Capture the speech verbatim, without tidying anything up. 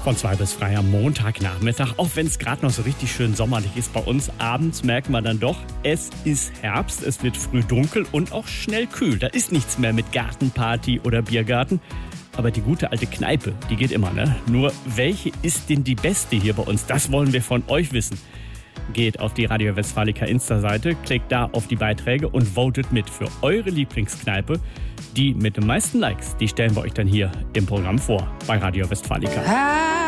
Von zwei bis frei am Montagnachmittag, auch wenn es gerade noch so richtig schön sommerlich ist bei uns. Abends merken wir dann doch, es ist Herbst, es wird früh dunkel und auch schnell kühl. Da ist nichts mehr mit Gartenparty oder Biergarten. Aber die gute alte Kneipe, die geht immer, ne? Nur welche ist denn die beste hier bei uns? Das wollen wir von euch wissen. Geht auf die Radio Westfalica Insta-Seite, klickt da auf die Beiträge und votet mit für eure Lieblingskneipe. Die mit den meisten Likes, die stellen wir euch dann hier im Programm vor bei Radio Westfalica.